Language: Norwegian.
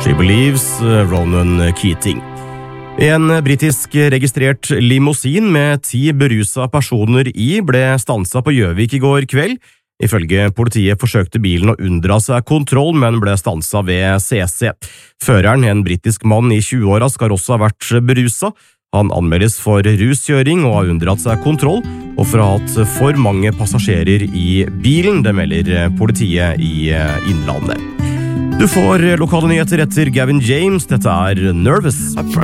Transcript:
She Believes, Ronan Keating. En britisk registrert limousin med 10 berusa personer i ble stanset på Gjøvik i går kveld. Ifølge politiet forsøkte bilen å unndra seg kontroll, men ble stanset ved CC. Føreren, en britisk mann i 20-åra, skal også ha vært berusa. Han anmeldes for ruskjøring og har unndratt seg kontroll, og for å ha hatt for mange passasjerer i bilen, det melder politiet i Innlandet. Du får lokale nyheter etter Gavin James. Dette er Nervous. I